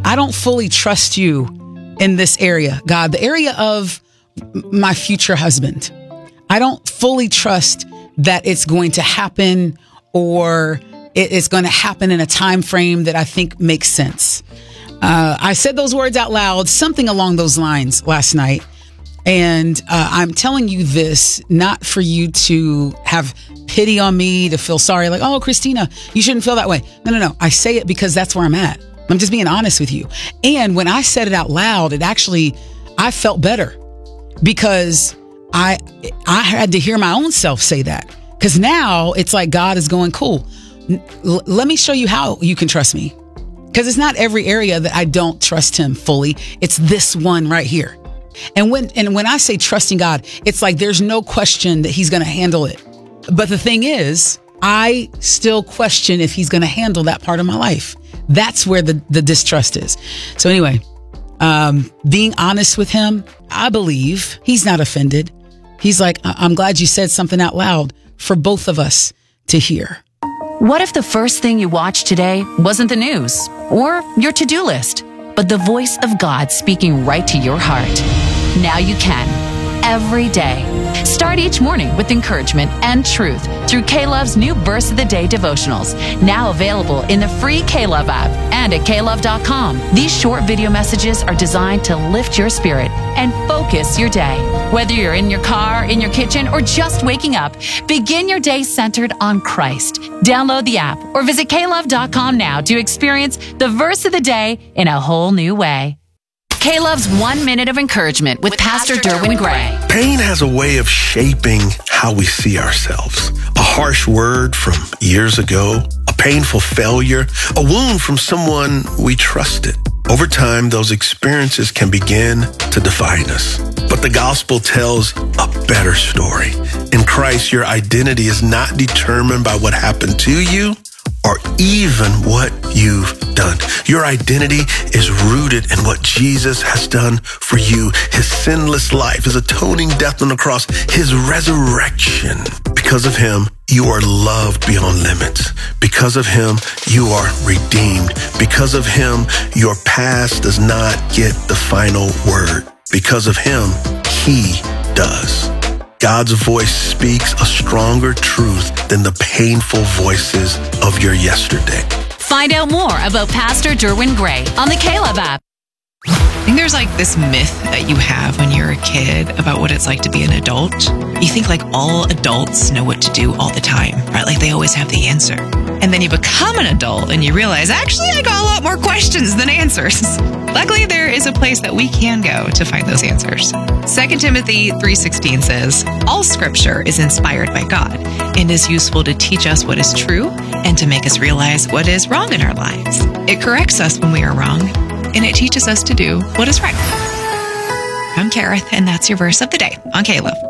I don't fully trust you in this area, God, the area of my future husband. I don't fully trust that it's going to happen, or it's going to happen in a time frame that I think makes sense. I said those words out loud, something along those lines last night. And I'm telling you this, not for you to have pity on me, to feel sorry, like, oh, Christina, you shouldn't feel that way. No. I say it because that's where I'm at. I'm just being honest with you. And when I said it out loud, I felt better, because I had to hear my own self say that. Because now it's like God is going, cool. Let me show you how you can trust me. Because it's not every area that I don't trust him fully. It's this one right here. And when I say trusting God, it's like there's no question that he's going to handle it. But the thing is, I still question if he's going to handle that part of my life. That's where the distrust is. So anyway, being honest with him, I believe he's not offended. He's like, I'm glad you said something out loud for both of us to hear. What if the first thing you watched today wasn't the news or your to-do list, but the voice of God speaking right to your heart? Now you can, every day. Start each morning with encouragement and truth through K-Love's new Verse of the Day devotionals, now available in the free K-Love app and at klove.com. These short video messages are designed to lift your spirit and focus your day. Whether you're in your car, in your kitchen, or just waking up, begin your day centered on Christ. Download the app or visit klove.com now to experience the Verse of the Day in a whole new way. K-Love's 1 minute of encouragement with Pastor Derwin Gray. Pain has a way of shaping how we see ourselves. A harsh word from years ago, a painful failure, a wound from someone we trusted. Over time, those experiences can begin to define us. But the gospel tells a better story. In Christ, your identity is not determined by what happened to you or even what you've done. Your identity is rooted in what Jesus has done for you. His sinless life, his atoning death on the cross, his resurrection. Because of him, you are loved beyond limits. Because of him, you are redeemed. Because of him, your past does not get the final word. Because of him, he does. God's voice speaks a stronger truth than the painful voices of your yesterday. Find out more about Pastor Derwin Gray on the K-Love app. I think there's like this myth that you have when you're a kid about what it's like to be an adult. You think like all adults know what to do all the time, right? Like they always have the answer. And then you become an adult and you realize, actually, I got a lot more questions than answers. Luckily, there is a place that we can go to find those answers. 2 Timothy 3:16 says, all scripture is inspired by God and is useful to teach us what is true and to make us realize what is wrong in our lives. It corrects us when we are wrong, and it teaches us to do what is right. I'm Kareth, and that's your verse of the day on K-Love.